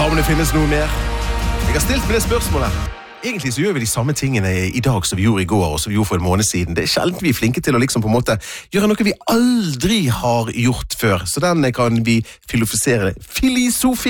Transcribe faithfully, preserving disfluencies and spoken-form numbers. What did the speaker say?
Ja, men det finnes noe mer. Jeg har stilt med det spørsmålet. Egentlig så gjør vi de samme tingene i dag som vi gjorde i går, og som vi gjorde for en måned siden. Det er sjelden vi er flinke til å liksom på en måte gjøre noe vi aldri har gjort før. Så den kan vi filosofere, filosofi